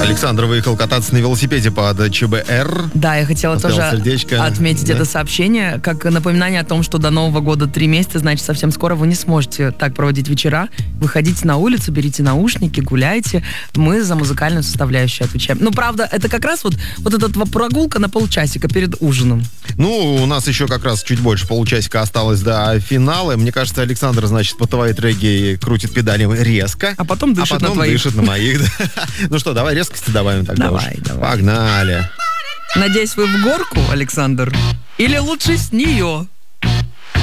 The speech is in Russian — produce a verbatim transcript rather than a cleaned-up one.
Александр выехал кататься на велосипеде под ЧБР. Да, я хотела Поставил тоже сердечко. отметить Да. это сообщение, как напоминание о том, что до Нового года три месяца, значит, совсем скоро вы не сможете так проводить вечера. Выходите на улицу, берите наушники, гуляйте. Мы за музыкальную составляющую отвечаем. Ну, правда, это как раз вот, вот эта прогулка на полчасика перед ужином. Ну, у нас еще как раз чуть больше полчасика осталось до финала. Мне кажется, Александр, значит, по твоей треке крутит педали резко. А потом дышит а потом на твоих. дышит на моих. Ну что, давай резкости добавим тогда. Давай, уж. давай. Погнали. Надеюсь, вы в горку, Александр? Или лучше с нее?